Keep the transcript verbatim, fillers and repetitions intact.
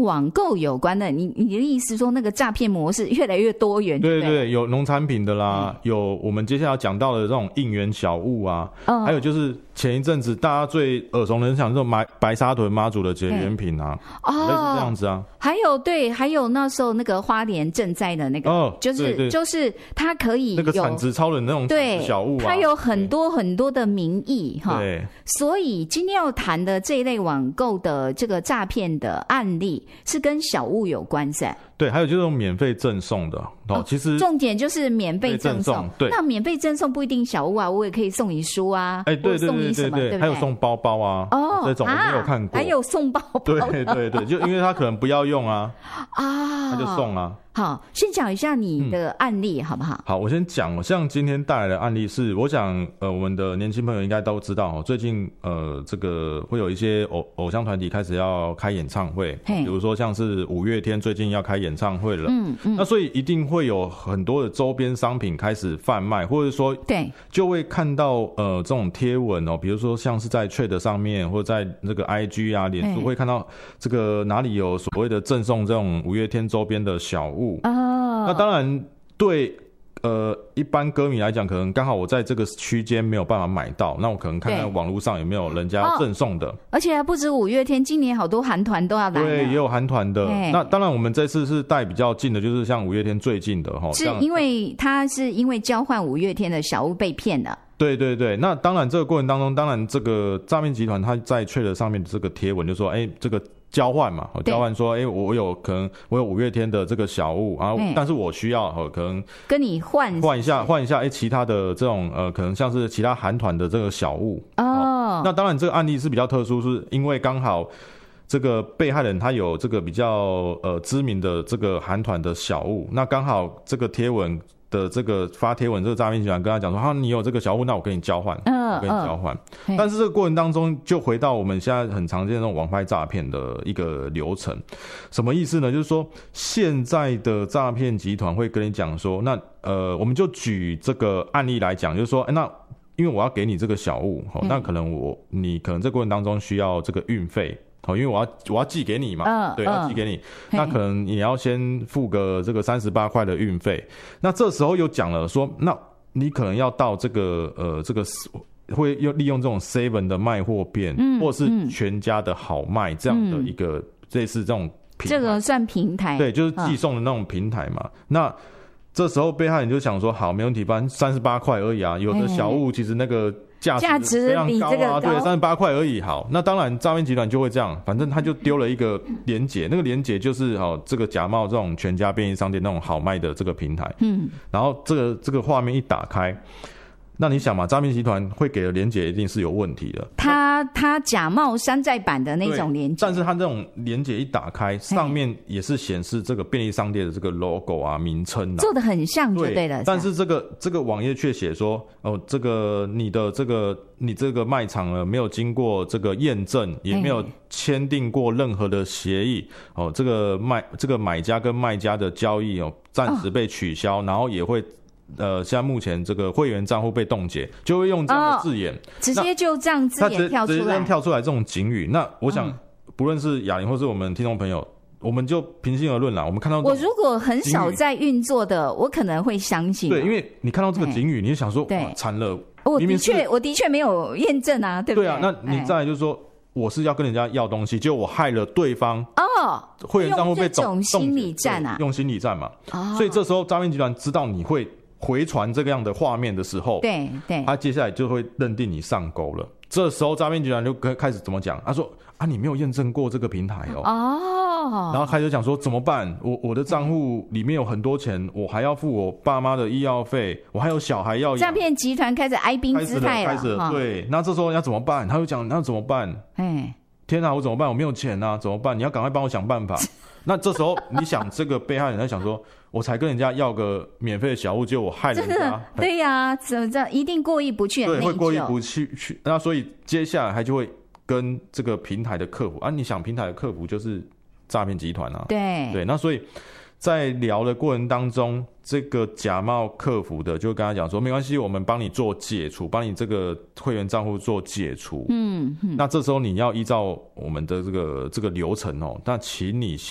网购有关的，你你的意思说那个诈骗模式越来越多元？对对对，有农产品的啦，嗯、有我们接下来讲到的这种应援小物啊，哦、还有就是前一阵子大家最耳熟能详这种白白沙屯妈祖的结缘品啊，哦，类似这样子啊。 还有对，还有那时候那个花莲赈灾的那个，哦，就是对对就是它可以有那个产值超人那种小物啊， 它有很多很多的名义哈。对，所以今天要谈的这一类网购的这个诈骗的案例是跟小物有关噻。 对，还有就是免费赠送的哦，其实重点就是免费赠送。对，那免费赠送不一定小物啊，我也可以送你书啊，哎， 对对对对对，还有送包包啊，哦，这种我没有看过， 还有送包包， 对对对，就因为他可能不要用啊，啊，他就送啊。 好，先讲一下你的案例、嗯、好不好？ 好，我先讲，像今天带来的案例是，我想呃，我们的年轻朋友应该都知道哦，最近呃，这个会有一些偶偶像团体开始要开演唱会，比如说像是五月天最近要开演唱会了，嗯嗯，那所以一定会有很多的周边商品开始贩卖，或者说对，就会看到呃这种贴文哦，比如说像是在 Threads 上面，或者在这个 I G 啊、脸书会看到这个哪里有所谓的赠送这种五月天周边的小物。哦，那当然对呃一般歌迷来讲，可能刚好我在这个区间没有办法买到，那我可能看看网络上有没有人家赠送的。哦、 而且还不止五月天，今年好多韩团都要来。 对，也有韩团的。那当然我们这次是带比较近的，就是像五月天最近的齁， 是因为他是因为交换五月天的小物被骗了。 对对对，那当然这个过程当中，当然这个诈骗集团他在 Threads 上面的这个贴文就说，哎，这个交换嘛，交换说，哎，我有可能我有五月天的这个小物，然后但是我需要可能跟你换换一下换一下，哎，其他的这种呃，可能像是其他韩团的这个小物哦。那当然这个案例是比较特殊，是因为刚好这个被害人他有这个比较呃知名的这个韩团的小物，那刚好这个贴文的这个发贴文，这个诈骗集团跟他讲说，哈，你有这个小物，那我跟你交换，嗯，我跟你交换。嗯、但是这个过程当中，就回到我们现在很常见的那种网拍诈骗的一个流程，什么意思呢？就是说，现在的诈骗集团会跟你讲说，那呃，我们就举这个案例来讲，就是说，欸、那因为我要给你这个小物，嗯、那可能我你可能这个过程当中需要这个运费。好，因为我要我要寄给你嘛，嗯、对，要寄给你，那可能你要先付个这个三十八块的运费。那这时候又讲了说，那你可能要到这个呃这个会又利用这种 seven 的卖货店，嗯、或是全家的好卖这样的一个、嗯、类似这种平台， 这个算平台， 对，就是寄送的那种平台嘛。嗯、那这时候被害人就想说，好，没问题，反正三十八块而已啊，有的小物其实那个。价值非常高啊，对，三十八块而已。好，那当然诈骗集团就会这样，反正他就丢了一个连结，那个连结就是哦，这个假冒这种全家便利商店那种好卖的这个平台，嗯，然后这个这个画面一打开，那你想嘛，诈骗集团会给的连结一定是有问题的。 他他假冒山寨版的那种连结， 但是他这种连结一打开，上面也是显示这个便利商店的这个 logo 啊、名称啊， 做的很像就对了。 但是这个这个网页却写说，哦，这个你的这个你这个卖场呢没有经过这个验证，也没有签订过任何的协议，哦，这个卖这个买家跟卖家的交易哦暂时被取消，哦、然后也会。呃，现在目前这个会员账户被冻结，就会用这样的字眼，哦、 直接就这样字眼跳出来， 直接跳出来这种警语。那我想，嗯、不论是雅玲或是我们听众朋友，我们就平心而论啦。我们看到我如果很少在运作的，我可能会相信。 对，因为你看到这个警语，你就想说，哇，惨了！ 我的确，我的确没有验证啊，对不对？ 对啊，那你再来就是说。我是要跟人家要东西，结果我害了对方哦，会员账户被冻用心理战啊， 用心理战嘛。哦、所以这时候诈骗集团知道你会回传这个样的画面的时候，对对，他接下来就会认定你上钩了。这时候诈骗集团就开始怎么讲？他说啊，你没有验证过这个平台哦。哦，然后开始讲说怎么办？我我的账户里面有很多钱，我还要付我爸妈的医药费，我还有小孩要养。 诈骗集团开始哀兵姿态了， 开始了，开始了，对。那这时候要怎么办？他就讲那怎么办？哎，天啊，我怎么办？我没有钱啊，怎么办？你要赶快帮我想办法。那这时候你想，这个被害人在想说，我才跟人家要个免费的小物，结果我害人家。 对呀、啊，怎么这样？一定过意不去， 对，会过意不去去。那所以接下来他就会跟这个平台的客服啊，你想平台的客服就是诈骗集团啊，对对。那所以在聊的过程当中，这个假冒客服的就跟他讲说，没关系，我们帮你做解除，帮你这个会员账户做解除。嗯，嗯那这时候你要依照我们的这个这个流程哦，那请你